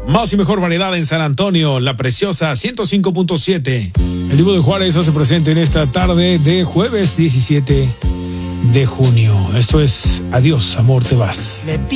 Más y mejor variedad en San Antonio, La Preciosa 105.7. El Divo de Juárez hace presente en esta tarde de jueves 17 de junio. Esto es Adiós, amor, te vas.